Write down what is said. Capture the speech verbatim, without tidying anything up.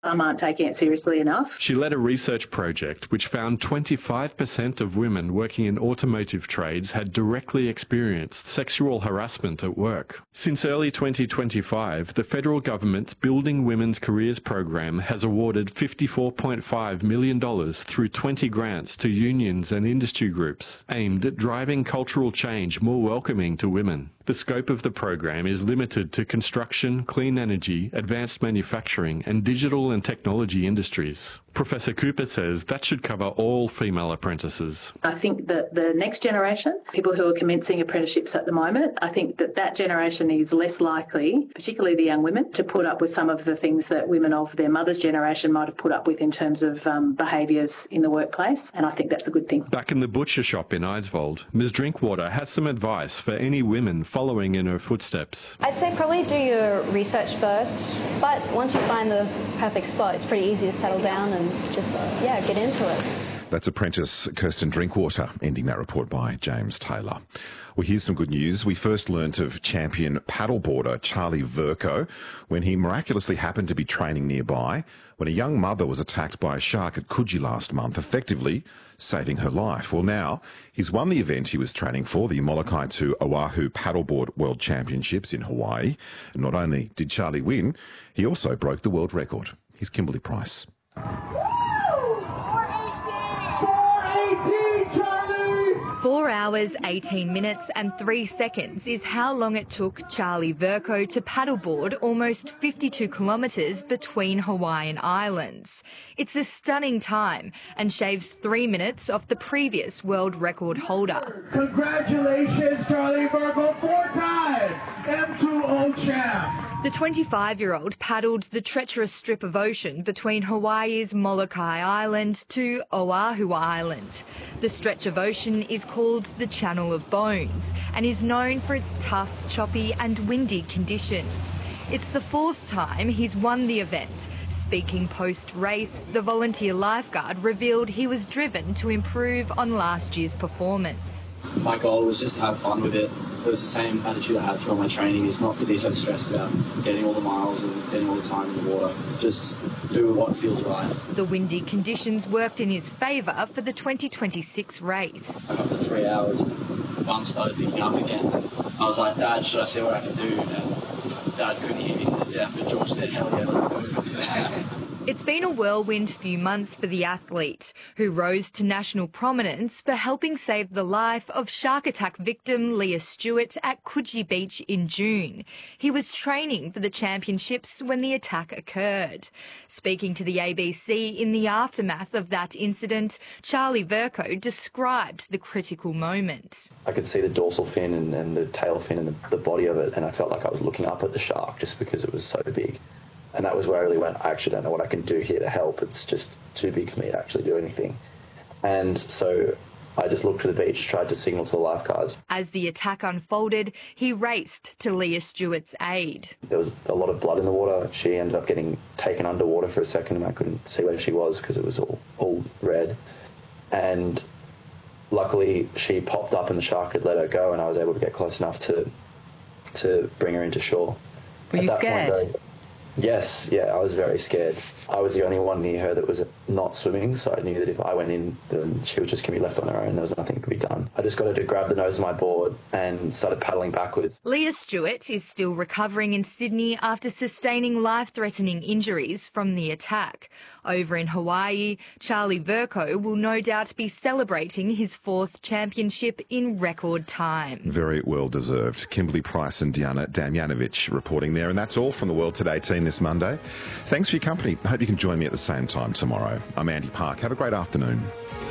Some aren't taking it seriously enough. She led a research project which found twenty-five percent of women working in automotive trades had directly experienced sexual harassment at work. Since early twenty twenty-five, the federal government's Building Women's Careers program has awarded fifty-four point five million dollars through twenty grants to unions and industry groups aimed at driving cultural change more welcoming to women. The scope of the program is limited to construction, clean energy, advanced manufacturing and digital and technology industries. Professor Cooper says that should cover all female apprentices. I think that the next generation, people who are commencing apprenticeships at the moment, I think that that generation is less likely, particularly the young women, to put up with some of the things that women of their mother's generation might have put up with in terms of um, behaviours in the workplace, and I think that's a good thing. Back in the butcher shop in Eidsvold, Miz Drinkwater has some advice for any women following in her footsteps. I'd say probably do your research first, but once you find the perfect spot, it's pretty easy to settle down and just, yeah, get into it. That's apprentice Kirsten Drinkwater, ending that report by James Taylor. Well, here's some good news. We first learnt of champion paddleboarder Charlie Vercoe when he miraculously happened to be training nearby when a young mother was attacked by a shark at Coogee last month, effectively saving her life. Well, now he's won the event he was training for, the Molokai to Oahu Paddleboard World Championships in Hawaii. And not only did Charlie win, he also broke the world record. Here's Kimberly Price. Four hours, eighteen minutes and three seconds is how long it took Charlie Vercoe to paddleboard almost fifty-two kilometres between Hawaiian islands. It's a stunning time and shaves three minutes off the previous world record holder. Congratulations, Charlie Vercoe, four-time M two O champ. The twenty-five-year-old paddled the treacherous strip of ocean between Hawaii's Molokai Island to Oahu Island. The stretch of ocean is called the Channel of Bones and is known for its tough, choppy and windy conditions. It's the fourth time he's won the event. Speaking post-race, the volunteer lifeguard revealed he was driven to improve on last year's performance. My goal was just to have fun with it. It was the same attitude I had for all my training, is not to be so stressed about getting all the miles and getting all the time in the water. Just do what feels right. The windy conditions worked in his favour for the twenty twenty-six race. I got to three hours and the bum started picking up again. I was like, Dad, should I see what I can do? And Dad couldn't hear me because he's deaf, but George said, hell yeah, let's do it. It's been a whirlwind few months for the athlete, who rose to national prominence for helping save the life of shark attack victim Leah Stewart at Coogee Beach in June. He was training for the championships when the attack occurred. Speaking to the A B C in the aftermath of that incident, Charlie Vercoe described the critical moment. I could see the dorsal fin and, and the tail fin and the, the body of it, and I felt like I was looking up at the shark just because it was so big. And that was where I really went, I actually don't know what I can do here to help. It's just too big for me to actually do anything. And so I just looked to the beach, tried to signal to the lifeguards. As the attack unfolded, he raced to Leah Stewart's aid. There was a lot of blood in the water. She ended up getting taken underwater for a second and I couldn't see where she was because it was all, all red. And luckily she popped up and the shark had let her go and I was able to get close enough to, to bring her into shore. Were you scared? Point, Yes, yeah, I was very scared. I was the only one near her that was not swimming, so I knew that if I went in, then she was just going to be left on her own. There was nothing that could be done. I just got her to grab the nose of my board and started paddling backwards. Leah Stewart is still recovering in Sydney after sustaining life-threatening injuries from the attack. Over in Hawaii, Charlie Vercoe will no doubt be celebrating his fourth championship in record time. Very well deserved. Kimberly Price and Diana Damjanovic reporting there. And that's all from the World Today team this Monday. Thanks for your company. I hope you can join me at the same time tomorrow. I'm Andy Park. Have a great afternoon.